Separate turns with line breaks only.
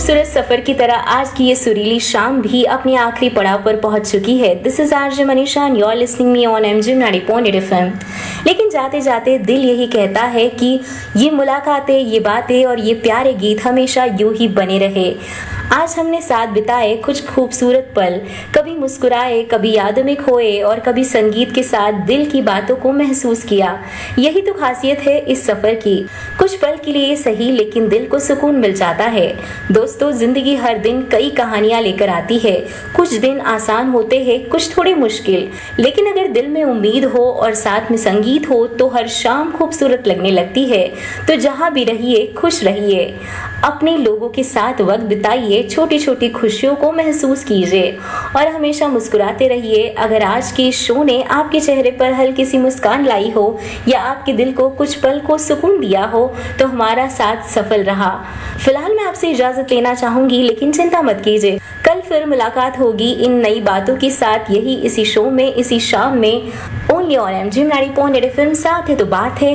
खूबसूरत सफर की तरह आज की ये सुरीली शाम भी अपने आखिरी पड़ाव पर पहुंच चुकी है। This is RJ Manisha and you are listening me on MG 90.8 FM। लेकिन जाते जाते दिल यही कहता है कि ये मुलाकातें, ये बातें और ये प्यारे गीत हमेशा यूं ही बने रहे। आज हमने साथ बिताए कुछ खूबसूरत पल, कभी मुस्कुराए, कभी यादों में खोए और कभी संगीत के साथ दिल की बातों को महसूस किया। यही तो खासियत है इस सफर की। कुछ पल के लिए सही लेकिन दिल को सुकून मिल जाता है। दोस्तों, जिंदगी हर दिन कई कहानियां लेकर आती है। कुछ दिन आसान होते हैं, कुछ थोड़े मुश्किल, लेकिन अगर दिल में उम्मीद हो और साथ में संगीत हो तो हर शाम खूबसूरत लगने लगती है। तो जहां भी रहिए खुश रहिए, अपने लोगों के साथ वक्त बिताइए, छोटी छोटी खुशियों को महसूस कीजिए और हमेशा मुस्कुराते रहिए। अगर आज के शो ने आपके चेहरे पर हल्की सी मुस्कान लाई हो या आपके दिल को कुछ पल को सुकून दिया हो तो हमारा साथ सफल रहा। फिलहाल मैं आपसे इजाजत लेना चाहूंगी, लेकिन चिंता मत कीजिए, कल फिर मुलाकात होगी इन नई बातों के साथ, यही इसी शो में, इसी शाम में, ओनली ऑन एमजी 90.8 FM। साथ है तो बात है।